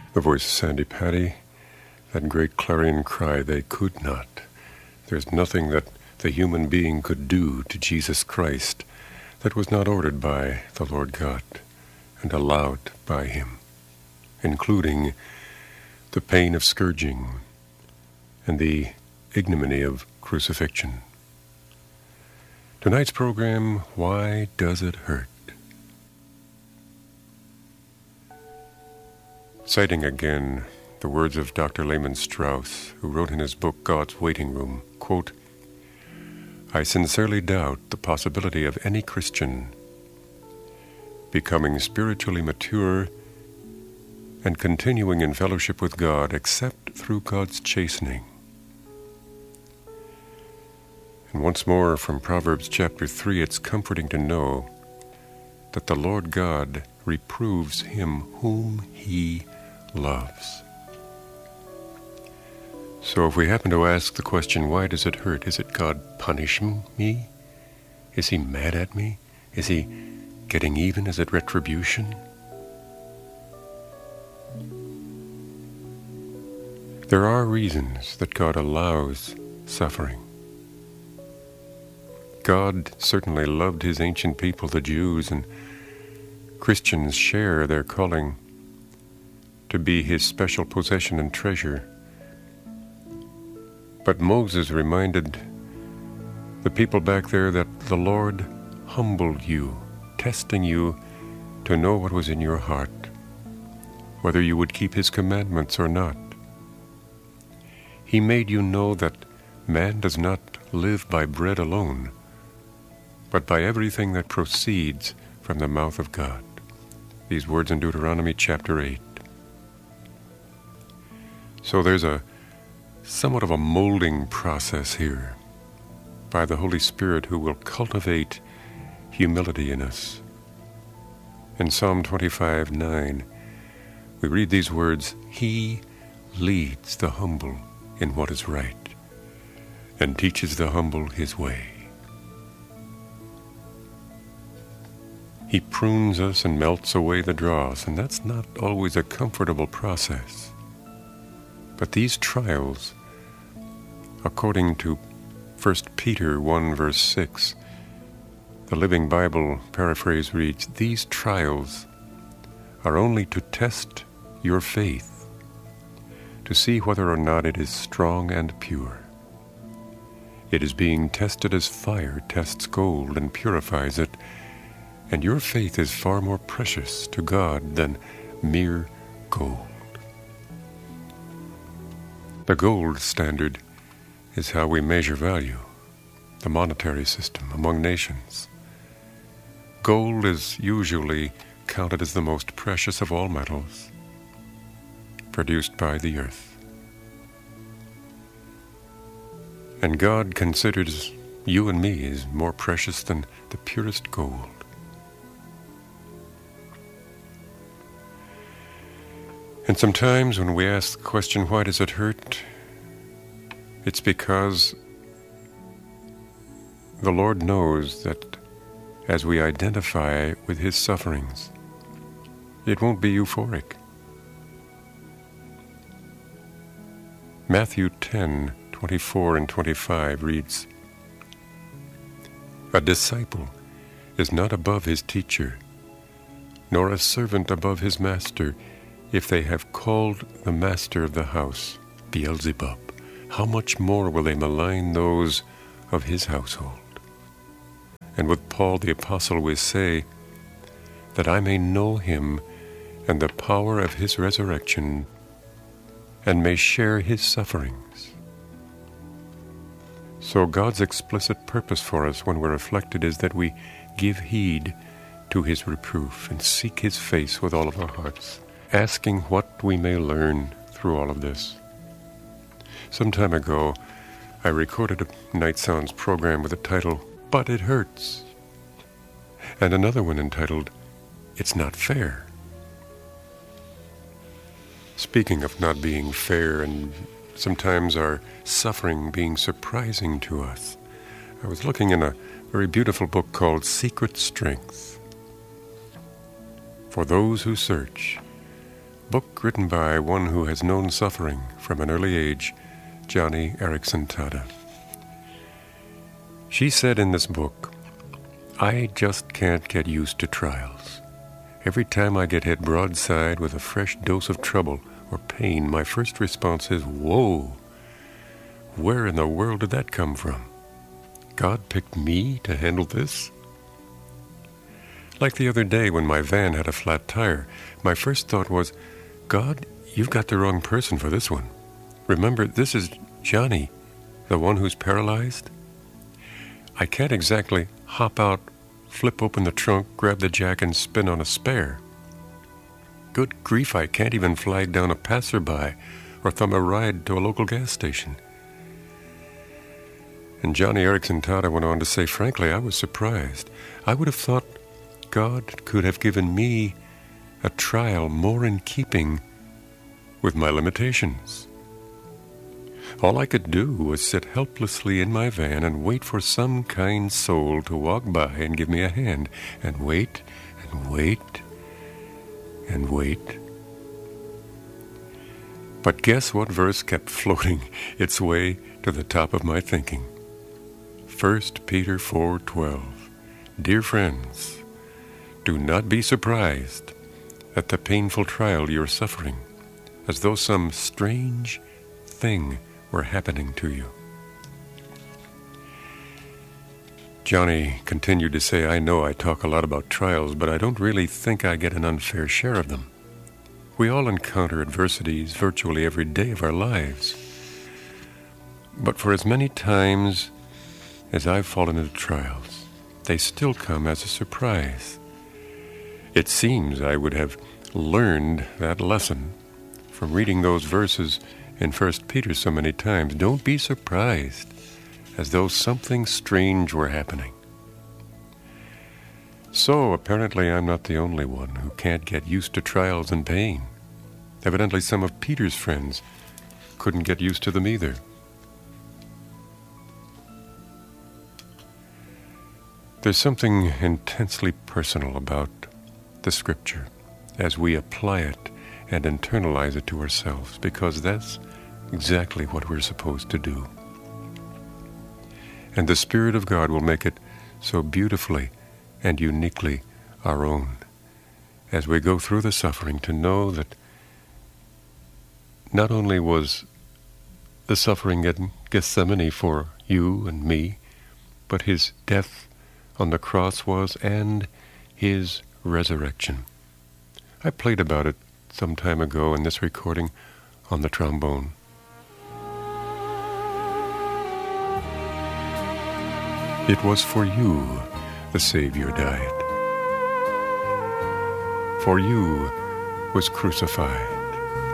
The voice of Sandy Patty, that great clarion cry, they could not. There's nothing that the human being could do to Jesus Christ that was not ordered by the Lord God and allowed by him, including the pain of scourging and the ignominy of crucifixion. Tonight's program, Why Does It Hurt? Citing again the words of Dr. Lehman Strauss, who wrote in his book God's Waiting Room, quote, I sincerely doubt the possibility of any Christian becoming spiritually mature and continuing in fellowship with God except through God's chastening. And once more from Proverbs chapter 3, it's comforting to know that the Lord God reproves him whom he loves. So if we happen to ask the question, why does it hurt? Is it God punishing me? Is he mad at me? Is he getting even? Is it retribution? There are reasons that God allows suffering. God certainly loved his ancient people, the Jews, and Christians share their calling to be his special possession and treasure. But Moses reminded the people back there that the Lord humbled you, testing you to know what was in your heart, whether you would keep his commandments or not. He made you know that man does not live by bread alone, but by everything that proceeds from the mouth of God. These words in Deuteronomy chapter 8. So there's somewhat of a molding process here by the Holy Spirit who will cultivate humility in us. In Psalm 25:9, we read these words, He leads the humble in what is right and teaches the humble his way. He prunes us and melts away the dross, and that's not always a comfortable process. But these trials, according to 1 Peter 1 verse 6, the Living Bible paraphrase reads, these trials are only to test your faith, to see whether or not it is strong and pure. It is being tested as fire tests gold and purifies it, and your faith is far more precious to God than mere gold. The gold standard is how we measure value, the monetary system among nations. Gold is usually counted as the most precious of all metals produced by the earth. And God considers you and me as more precious than the purest gold. And sometimes when we ask the question, why does it hurt? It's because the Lord knows that as we identify with his sufferings, it won't be euphoric. Matthew 10:24 and 25 reads, A disciple is not above his teacher, nor a servant above his master. If they have called the master of the house Beelzebub, how much more will they malign those of his household? And with Paul the apostle we say, that I may know him and the power of his resurrection, and may share his sufferings. So God's explicit purpose for us when we're afflicted is that we give heed to his reproof and seek his face with all of our hearts, asking what we may learn through all of this. Some time ago, I recorded a Night Sounds program with the title, But It Hurts, and another one entitled, It's Not Fair. Speaking of not being fair and sometimes our suffering being surprising to us, I was looking in a very beautiful book called Secret Strength. For those who search book written by one who has known suffering from an early age, Joni Eareckson Tada. She said in this book, "I just can't get used to trials. Every time I get hit broadside with a fresh dose of trouble or pain, my first response is, whoa, where in the world did that come from? God picked me to handle this?" Like the other day when my van had a flat tire, my first thought was, God, you've got the wrong person for this one. Remember, this is Johnny, the one who's paralyzed. I can't exactly hop out, flip open the trunk, grab the jack, and spin on a spare. Good grief, I can't even flag down a passerby or thumb a ride to a local gas station. And Joni Eareckson Tada went on to say, frankly, I was surprised. I would have thought God could have given me a trial more in keeping with my limitations. All I could do was sit helplessly in my van and wait for some kind soul to walk by and give me a hand, and wait, and wait, and wait. But guess what verse kept floating its way to the top of my thinking? 1 Peter 4:12. Dear friends, do not be surprised at the painful trial you're suffering, as though some strange thing were happening to you. Johnny continued to say, I know I talk a lot about trials, but I don't really think I get an unfair share of them. We all encounter adversities virtually every day of our lives. But for as many times as I've fallen into trials, they still come as a surprise. It seems I would have learned that lesson from reading those verses in 1 Peter so many times. Don't be surprised, as though something strange were happening. So apparently I'm not the only one who can't get used to trials and pain. Evidently some of Peter's friends couldn't get used to them either. There's something intensely personal about the Scripture as we apply it and internalize it to ourselves, because that's exactly what we're supposed to do. And the Spirit of God will make it so beautifully and uniquely our own as we go through the suffering, to know that not only was the suffering in Gethsemane for you and me, but his death on the cross was, and his resurrection. I played about it some time ago in this recording on the trombone. It was for you the Savior died. For you was crucified.